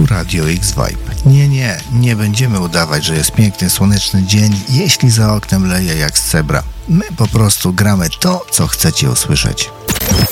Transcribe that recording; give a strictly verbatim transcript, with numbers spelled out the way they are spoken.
Tu Radio X Vibe. Nie, nie, nie będziemy udawać, że jest piękny, słoneczny dzień, jeśli za oknem leje jak z cebra. My po prostu gramy to, co chcecie usłyszeć.